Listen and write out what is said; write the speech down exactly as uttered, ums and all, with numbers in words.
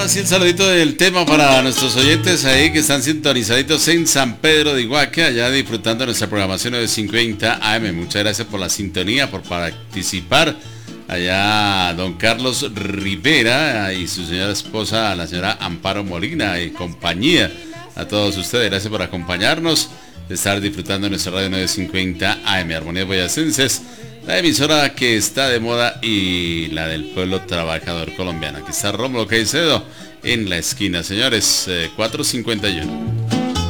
ahora sí el saludito del tema para nuestros oyentes ahí que están sintonizaditos en San Pedro de Iguaque, allá disfrutando de nuestra programación de cincuenta A M. Muchas gracias por la sintonía, por participar. Allá don Carlos Rivera y su señora esposa, la señora Amparo Molina y compañía. A todos ustedes, gracias por acompañarnos, de estar disfrutando de nuestra radio novecientos cincuenta A M, Armonías Boyacenses, la emisora que está de moda y la del pueblo trabajador colombiano. Aquí está Rómulo Caicedo en la esquina, señores, eh, cuatro cincuenta y uno.